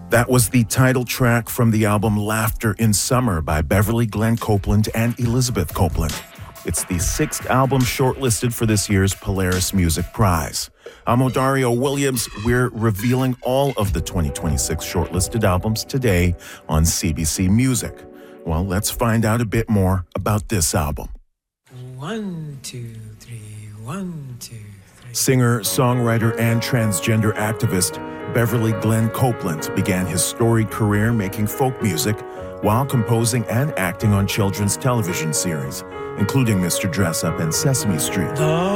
That was the title track from the album Laughter in Summer by Beverly Glenn Copeland and Elizabeth Copeland. It's the 6th album shortlisted for this year's Polaris Music Prize. I'm Odario Williams. We're revealing all of the 2026 shortlisted albums today on CBC Music. Well, let's find out a bit more about this album. 1, 2, 3, 1, 2, 3. Singer, songwriter, and transgender activist Beverly Glenn Copeland began his storied career making folk music while composing and acting on children's television series, including Mr. Dressup and Sesame Street.